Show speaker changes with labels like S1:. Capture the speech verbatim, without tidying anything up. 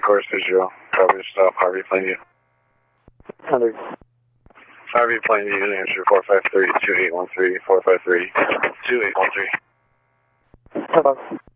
S1: course visual. Coverage stop, Harvey Plainview.
S2: Hundred.
S1: Harvey Plainview, answer four five three, two eight one three, four five three, two eight one three.
S2: Hello.